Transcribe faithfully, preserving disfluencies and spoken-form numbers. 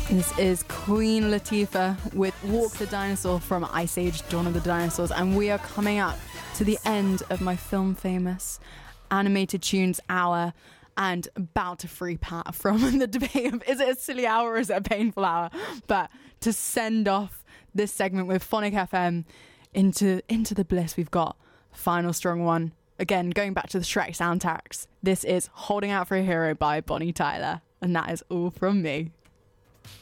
This is Queen Latifah with Walk the Dinosaur from Ice Age Dawn of the Dinosaurs, and we are coming up to the end of my Film Famous Animated Tunes hour and about to free Pat from the debate of is it a silly hour or is it a painful hour, but to send off this segment with Phonic F M into into the bliss, we've got Final Strong One. Again, going back to the Shrek soundtracks, this is Holding Out for a Hero by Bonnie Tyler, and that is all from me.